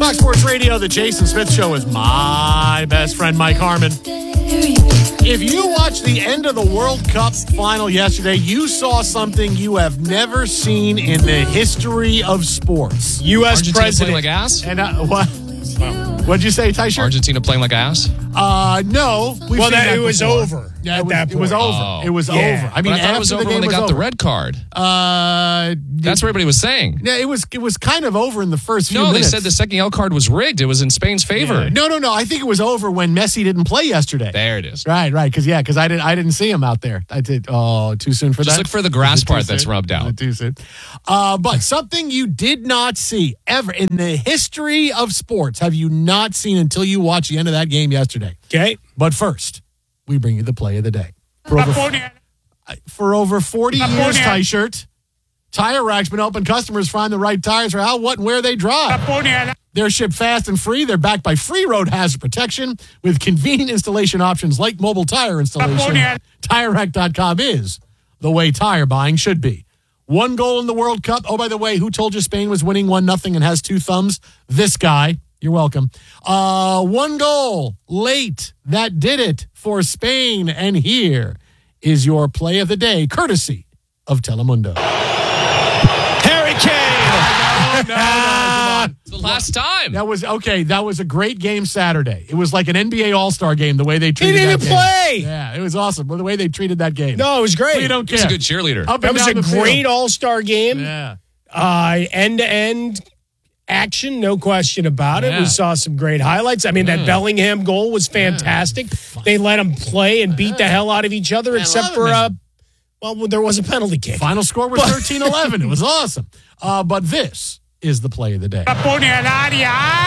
Fox Sports Radio, the Jason Smith Show is my best friend, Mike Harmon. If you watched the end of the World Cup final yesterday, you saw something you have never seen in the history of sports. U.S. Argentina president. playing like ass? And what? What'd you say, Tysher? Argentina playing like ass? No. We've Well, seen that it was before. over Yeah, at that it was point. over. Oh. It was Yeah. over. I mean, But I thought it was after over the when game they was got over. the red card. That's what everybody was saying. Yeah, it was kind of over in the first few No, minutes. they said the second yellow card was rigged. It was in Spain's favor. Yeah. No. I think it was over when Messi didn't play yesterday. There it is. Right. Because I didn't see him out there. I did. Oh, too soon for Just that. look for the grass Is it too part that's soon? rubbed Is out. it too soon? But something you did not see ever in the history of sports have you not seen until you watched the end of that game yesterday. Okay. But first, we bring you the play of the day. For over 40 years, Ty-Shirt, Tire Rack's been helping customers find the right tires for how, what, and where they drive. They're shipped fast and free. They're backed by free road hazard protection with convenient installation options like mobile tire installation. TireRack.com is the way tire buying should be. One goal in the World Cup. Oh, by the way, who told you Spain was winning 1-0 and has two thumbs? This guy. You're welcome. One goal late. That did it for Spain. And here is your play of the day, courtesy of Telemundo. Harry Kane. No, come on. It's the last time. That was okay. That was a great game Saturday. It was like an NBA All-Star game. The way they treated didn't that even game. play. Yeah, it was awesome. The way they treated that game. No, it was great. We don't He was care. a good cheerleader. Up That and was a down the field. great all-star game. Yeah. End-to-end action, no question about it. Yeah. We saw some great highlights. I mean, that Bellingham goal was fantastic. They let them play and beat the hell out of each other, except for there was a penalty kick. Final score was 13-11. It was awesome. But this is the play of the day.